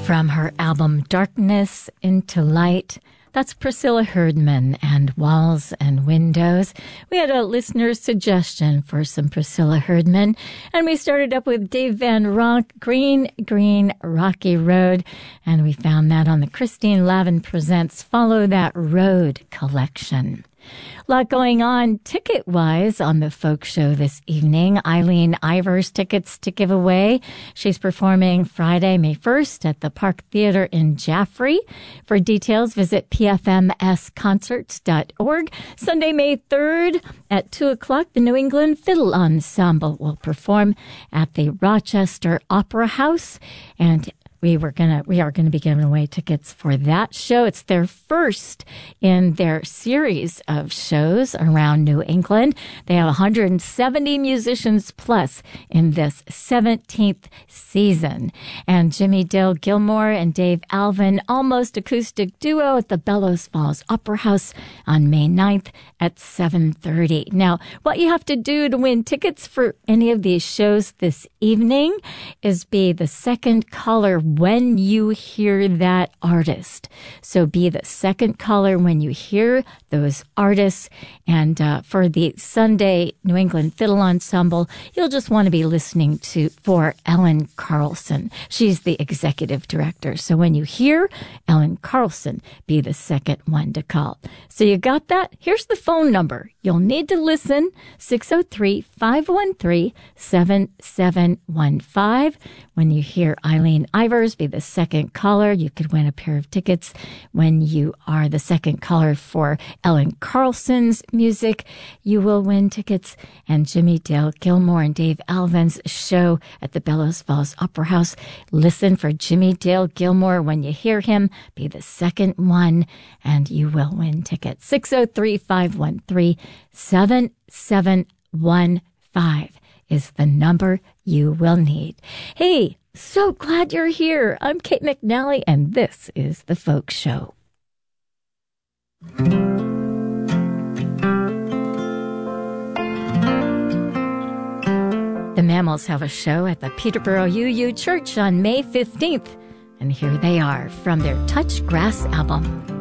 From her album Darkness into Light, that's Priscilla Herdman and Walls and Windows. We had a listener's suggestion for some Priscilla Herdman, and we started up with Dave Van Ronk, Green, Green, Rocky Road, and we found that on the Christine Lavin Presents Follow That Road collection. A lot going on ticket-wise on the folk show this evening. Eileen Ivers tickets to give away. She's performing Friday, May 1st at the Park Theater in Jaffrey. For details, visit pfmsconcerts.org. Sunday, May 3rd at 2 o'clock, the New England Fiddle Ensemble will perform at the Rochester Opera House, and we are going to be giving away tickets for that show. It's their first in their series of shows around New England. They have 170 musicians plus in this 17th season. And Jimmy Dale Gilmore and Dave Alvin, almost acoustic duo at the Bellows Falls Opera House on May 9th at 7:30. Now, what you have to do to win tickets for any of these shows this evening is be the second caller when you hear that artist. So be the second caller when you hear those artists. And for the Sunday New England Fiddle Ensemble, you'll just want to be listening for Ellen Carlson. She's the executive director. So when you hear Ellen Carlson, be the second one to call. So you got that? Here's the phone number. You'll need to listen, 603-513-7715. When you hear Eileen Ivers, be the second caller. You could win a pair of tickets. When you are the second caller for Ellen Carlson's music, you will win tickets. And Jimmy Dale Gilmore and Dave Alvin's show at the Bellows Falls Opera House. Listen for Jimmy Dale Gilmore. When you hear him, be the second one, and you will win tickets. 603-513-7715 is the number you will need. Hey, so glad you're here. I'm Kate McNally, and this is The Folk Show. The Mammals have a show at the Peterborough UU Church on May 15th, and here they are from their Touch Grass album.